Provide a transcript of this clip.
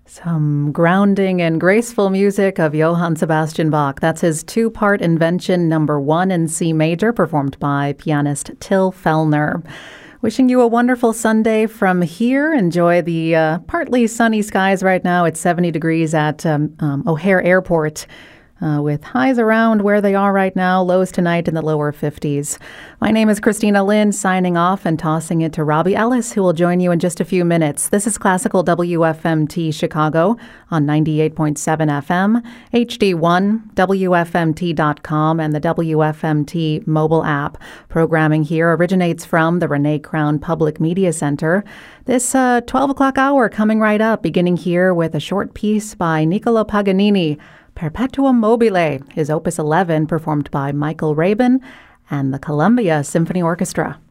Some grounding and graceful music of Johann Sebastian Bach. That's his two-part Invention Number 1 in C major, performed by pianist Till Fellner. Wishing you a wonderful Sunday from here. Enjoy the partly sunny skies right now. It's 70 degrees at O'Hare Airport. With highs around where they are right now, lows tonight in the lower 50s. My name is Christina Lynn, signing off and tossing it to Robbie Ellis, who will join you in just a few minutes. This is Classical WFMT Chicago on 98.7 FM, HD1, WFMT.com, and the WFMT mobile app. Programming here originates from the Renee Crown Public Media Center. This 12 o'clock hour coming right up, beginning here with a short piece by Niccolo Paganini, Perpetuum Mobile, his Opus 11, performed by Michael Rabin and the Columbia Symphony Orchestra.